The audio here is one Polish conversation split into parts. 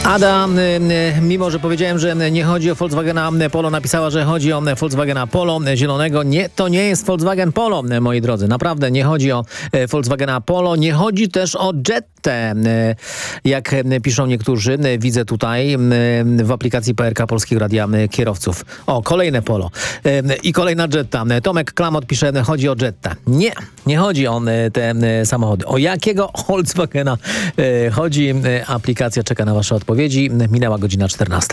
Ada, mimo że powiedziałem, że nie chodzi o Volkswagena Polo, napisała, że chodzi o Volkswagena Polo zielonego. Nie, to nie jest Volkswagen Polo, moi drodzy. Naprawdę nie chodzi o Volkswagena Polo. Nie chodzi też o Jettę, jak piszą niektórzy. Widzę tutaj w aplikacji PRK Polskiego Radia Kierowców. O, kolejne Polo i kolejna Jetta. Tomek Klamot pisze, chodzi o Jettę. Nie chodzi o te samochody. O jakiego Volkswagena chodzi? Aplikacja czeka na wasze odpowiedzi. Minęła godzina 14.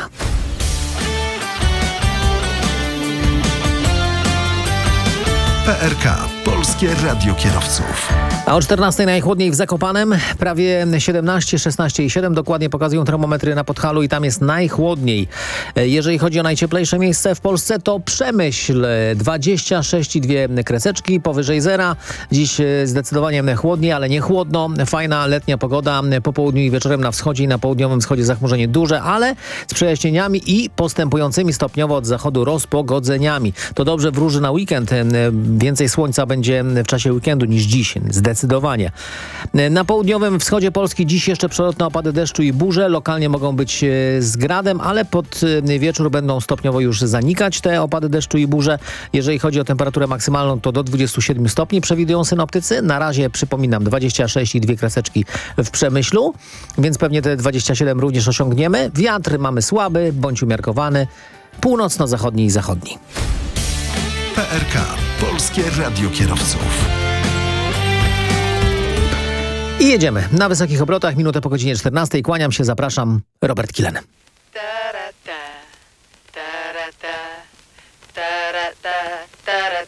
PRK. Polskie Radio Kierowców. A o 14 najchłodniej w Zakopanem, prawie 17, 16,7 dokładnie pokazują termometry na Podhalu i tam jest najchłodniej. Jeżeli chodzi o najcieplejsze miejsce w Polsce, to Przemyśl 26,2 kreseczki powyżej zera. Dziś zdecydowanie chłodniej, ale nie chłodno. Fajna letnia pogoda po południu i wieczorem na wschodzie i na południowym wschodzie zachmurzenie duże, ale z przejaśnieniami i postępującymi stopniowo od zachodu rozpogodzeniami. To dobrze wróży na weekend. Więcej słońca będzie w czasie weekendu niż dziś. Zdecydowanie. Na południowym wschodzie Polski dziś jeszcze przelotne opady deszczu i burze. Lokalnie mogą być z gradem, ale pod wieczór będą stopniowo już zanikać te opady deszczu i burze. Jeżeli chodzi o temperaturę maksymalną, to do 27 stopni przewidują synoptycy. Na razie, przypominam, 26,2 kreseczki w Przemyślu, więc pewnie te 27 również osiągniemy. Wiatr mamy słaby bądź umiarkowany, północno-zachodni i zachodni. PRK. Polskie Radio Kierowców. I jedziemy na wysokich obrotach, minutę po godzinie 14. Kłaniam się, zapraszam, Robert Kilen.